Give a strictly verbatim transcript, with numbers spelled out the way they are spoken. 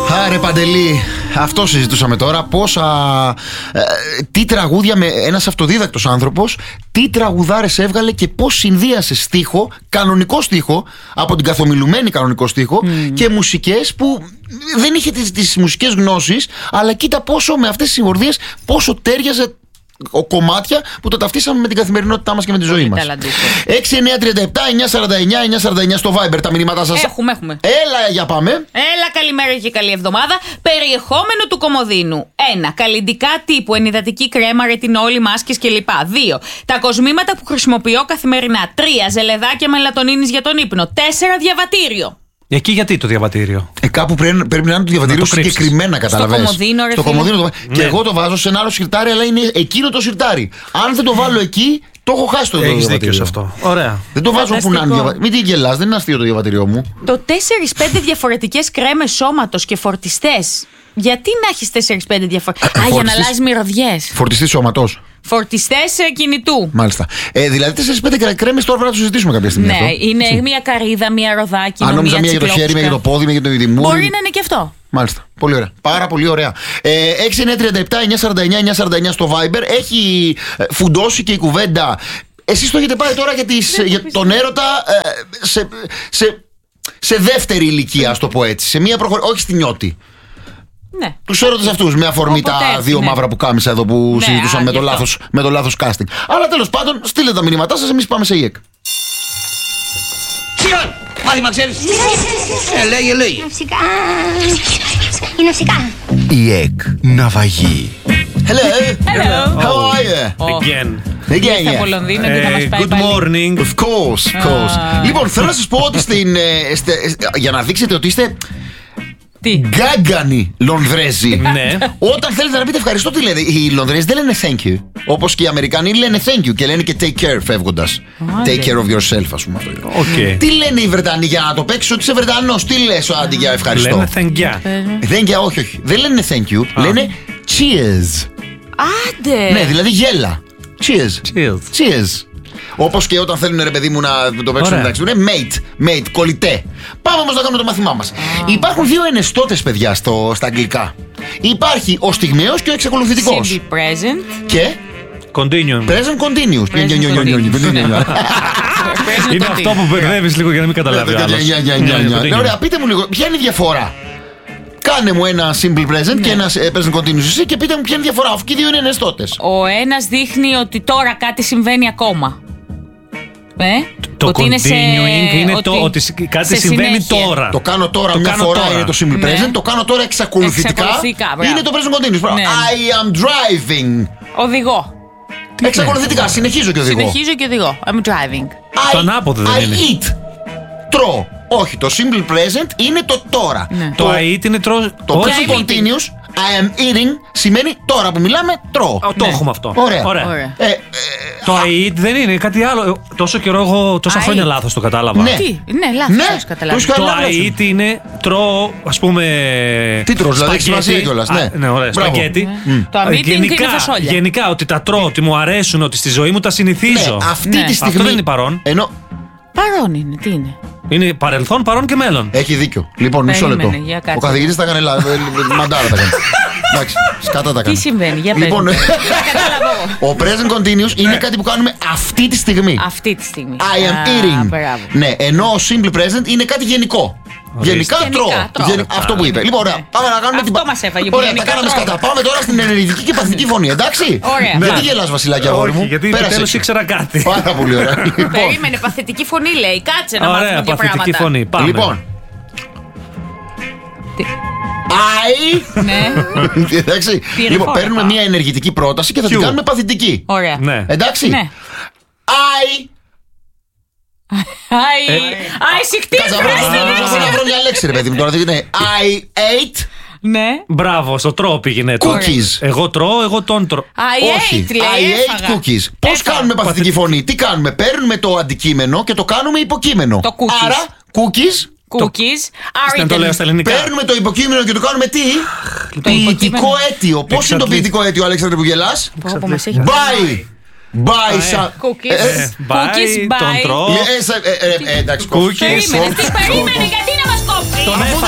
Άρε Παντελή, αυτό συζητούσαμε τώρα. Πόσα. Ε, τι τραγούδια με ένας αυτοδίδακτος άνθρωπος, τι τραγουδάρες έβγαλε και πώς συνδύασε στίχο, κανονικό στίχο, από την καθομιλουμένη κανονικό στίχο mm. και μουσικές που δεν είχε τις, τις μουσικές γνώσεις, αλλά κοίτα πόσο με αυτές τις συγχορδίες πόσο τέριαζε. Ο κομμάτια που τα ταυτίσαμε με την καθημερινότητά μας και με τη ζωή μας. έξι εννιά τρία επτά εννιά σαράντα εννιά εννιά σαράντα εννιά στο Viber τα μηνύματά σας. Έχουμε, έχουμε. Έλα, για πάμε. Έλα, καλημέρα και καλή εβδομάδα. Περιεχόμενο του κομμωδίνου. ένα. Καλλυντικά τύπου, ενυδατική κρέμα, ρετινόλη, μάσκες κλπ. δύο. Τα κοσμήματα που χρησιμοποιώ καθημερινά. τρία. Ζελεδάκια μελατονίνης για τον ύπνο. τέσσερα. Διαβατήριο. Εκεί γιατί το διαβατήριο. Ε, κάπου πρέπει, πρέπει να είναι το διαβατήριο να το συγκεκριμένα, καταλαβαίνεις. Στο κομμωδίνο, ρε Στο κομμωδίνο το... ναι. Και εγώ το βάζω σε ένα άλλο σιρτάρι, αλλά είναι εκείνο το σιρτάρι. Αν δεν το βάλω εκεί, το έχω χάσει το Έχεις διαβατήριο. δίκιο σε αυτό. Ωραία. Δεν το βάζω που να είναι διαβατήριο. Μην την γελάς, δεν είναι αστείο το διαβατήριό μου. Το τέσσερα πέντε διαφορετικές κρέμες σώματος και φορτιστές. Γιατί να έχεις τέσσερα πέντε διαφορετικές. Α, για να αλλάζει μυρωδιές. Φορτιστής σώματος. Φορτιστές κινητού. Μάλιστα. Ε, δηλαδή τέσσερα πέντε κρέμες τώρα πρέπει να το συζητήσουμε κάποια στιγμή. Ναι, αυτό. είναι Έτσι. Μία καρύδα, μία ροδάκι. Αν νόμιζα μία για το χέρι, μία για το πόδι, μία για το δημούρι. Μπορεί να είναι και αυτό. Μάλιστα. Πολύ ωραία. Πάρα πολύ ωραία. Ε, έξι εννιά τρία επτά εννιά σαράντα εννιά εννιά σαράντα εννιά στο Viber. Έχει φουντώσει και η κουβέντα. Εσείς το έχετε πάρει τώρα για, τις, για τον έρωτα ε, σε, σε, σε δεύτερη ηλικία, ας το πω έτσι. Σε μία προχωρή. Όχι στη νιώτη. Ναι. Τους έρωτες αυτούς, με αφορμή Όποτε τα έτσι, δύο ναι. μαύρα που κάμισα εδώ που Ναι, συζητούσαμε α, με, το λάθος, με το λάθος casting. Αλλά τέλος πάντων, στείλτε τα μηνύματά σας, εμείς πάμε σε ΙΕΚ. Σιγά! Μάθημα ξέρεις! Ε, λέγε, λέγε. Ναυσικά. Η ναυσικά. ΙΕΚ. Ναυαγή. Hello. Hello. How are you? Again. Again, Ήρθε από yeah. Λονδίνο και θα μας πάει Good πάλι. morning. Of course, of course. Λοιπόν, θέλω να σας πω ότι στην, ε, στε, για να δείξετε ότι είστε Τι. γκάγκανοι Λονδρέζοι. Ναι. Όταν θέλετε να πείτε ευχαριστώ, τι λέτε? Οι Λονδρέζοι δεν λένε thank you. Όπως και οι Αμερικανοί λένε thank you και λένε και take care φεύγοντας. Take care of yourself, ας πούμε. Okay. Τι λένε οι Βρετανοί για να το παίξεις ότι είσαι Βρετανός? Τι λες αντί για ευχαριστώ? Λένε thank you. Thank you, όχι, όχι. Δεν λένε thank you, λένε cheers. Άντε. Ναι, δηλαδή γέλα. Cheers. Cheers. Cheers. Όπως και όταν θέλουν, ρε παιδί μου, να το παίξουν Ωραία. μεταξύ του. Είναι mate, mate, κολλητέ. Πάμε όμως να κάνουμε το μάθημά μας. Υπάρχουν δύο ενεστώτες, παιδιά, στο, στα αγγλικά. Υπάρχει ο στιγμιαίος και ο εξακολουθητικός. Simple present. Και Continue. present continuous. Present Είναι αυτό που μπερδεύεις λίγο για να μην καταλάβει ο άλλος. Ναι, ωραία, πείτε μου λίγο, ποια είναι η διαφορά? Κάνε μου ένα simple present και ένα ε, present continuous εσύ και πείτε μου ποια είναι η διαφορά, αφού και οι δύο είναι ενεστώτες. Ο ένας δείχνει ότι τώρα κάτι συμβαίνει ακόμα. Ε? Το ότι continuing είναι, σε... είναι ότι το ότι κάτι σε συμβαίνει συνέχεια. τώρα. Το κάνω τώρα Το μια κάνω φορά τώρα. είναι το simple Ναι. present, το κάνω τώρα εξακολουθητικά, Εξακολουθητικά, μπράβο. είναι το present continuous. Ναι. I am driving. Οδηγώ. Εξακολουθητικά, συνεχίζω και οδηγώ. Συνεχίζω και οδηγώ. I'm driving. I, Το ανάποδο δεν I είναι. eat. Τρώω. Όχι, το simple present είναι το τώρα. Ναι. Το I eat είναι τρώω. Το Όχι. present continuous, I am eating, σημαίνει τώρα που μιλάμε, τρώω. Α, Το Ναι. έχουμε αυτό. Ωραία. Ωραία. Ε, ε, Το I eat δεν είναι κάτι άλλο. Τόσο καιρό εγώ, τόσα I χρόνια eat. λάθος το κατάλαβα. Ναι. Τι, ναι, λάθος, Ναι. λάθος καταλάβει. Τους Το καλά I γράψουν. eat είναι τρώω, ας πούμε. Τι τρως, δηλαδή, έχει σπαγγέτι. σημασία κιόλας, ναι. Α, Ναι, ωραία, Μπράβο. σπαγγέτι. Το meeting Γενικά, είναι φασόλια. γενικά ότι τα τρώω, ότι μου αρέσουν, ότι στη ζωή μου τα συνηθίζω. Ναι, αυτή Ναι. τη στιγμή. Αυτό δεν είναι παρόν. Ενώ. Παρόν είναι, τι είναι. Είναι παρελθόν, παρόν και μέλλον. Έχει δίκιο. Λοιπόν, μισό Περίμενε, λεπτό. για κάτσε. Ο καθηγητής τα έκανε λάθος. Μαντάρα τα έκανε. Εντάξει, σκάτα τα Τι έκανε. συμβαίνει, για πες Λοιπόν, μου. Κατάλαβα εγώ. ο present continuous είναι κάτι που κάνουμε αυτή τη στιγμή. Αυτή τη στιγμή. I am Α, eating. μπράβο. Ναι, ενώ ο simple present είναι κάτι γενικό. Γενικά Γενικά τρώω. τρώω. Γεν- Αυτό που είπε. Λοιπόν, ωραία. Πάμε να κάνουμε Αυτό την. μας έφαγε, που Ωραία, τα γενικά κάναμε τρώω. σκατά. Πάμε τώρα στην ενεργητική και παθητική φωνή, εντάξει. Ωραία. Γιατί Ναι. γελάς, Βασιλάκη, αγόρι μου? Όχι, γιατί Πέρασε. τέλος ήξερα κάτι. Πάρα πολύ ωραία. Λοιπόν, Περίμενε, παθητική φωνή λέει. Κάτσε να μάθουμε Ωραία, δύο παθητική πράγματα. φωνή. Πάμε. Λοιπόν. Τι- I. Ναι, Εντάξει. Πήρε Λοιπόν, φόρα. παίρνουμε μια ενεργητική πρόταση και θα την Ποιο? κάνουμε παθητική. ωραία. Ναι. Εντάξει. Ναι. I. Άι, άι, συχτή, Κάτσε να βρω- πράσινη, να βρω- να πράσινη. βρω μια λέξη, ρε παιδί μου. Τώρα δεν είναι. I ate Ναι. Μπράβο, στο τρώω πήγαινε το. cookies. Εγώ τρώω, εγώ τον τρώω. I Όχι. ate, λέει, I ate έφαγα. cookies. Πώς Έφαγα. κάνουμε παθητική φωνή? Τι κάνουμε? Παίρνουμε το αντικείμενο και το κάνουμε υποκείμενο. Το cookies. Άρα, cookies. Cookies. Δεν το λέω στα ελληνικά. Παίρνουμε το υποκείμενο και το κάνουμε τι? Το Ποιητικό υποκείμενο. αίτιο. Πώς είναι το Exactly. ποιητικό αίτιο, Αλέξανδρε, που γελάς? Πω, πω, μας έχει Buy. Buy some. Cookies. Ε, Ε, Cookies, bye, bye. τον τρώω. ε, ε, ε, ε, ε, Εντάξει, Cookies. Περίμενε, τι περίμενε, γιατί να μας κόψει. Τον Αφού δεν